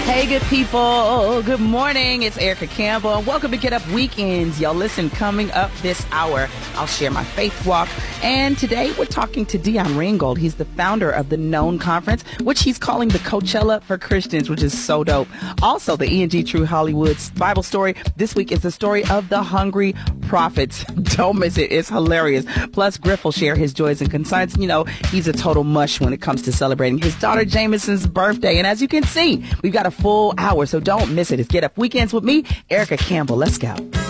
Hey, good people. Good morning. It's Erica Campbell, and welcome to Get Up Weekends. Y'all listen, coming up this hour, I'll share my faith walk. And today we're talking to Dion Ringgold. He's the founder of the Known Conference, which he's calling the Coachella for Christians, which is so dope. Also, the E&G True Hollywood's Bible story this week is the story of the hungry prophets. Don't miss it. It's hilarious. Plus, Griff will share his joys and concerns. You know, he's a total mush when it comes to celebrating his daughter Jameson's birthday. And as you can see, we've got a full hour, so don't miss it. It's Get Up Weekends with me, Erica Campbell. Let's go.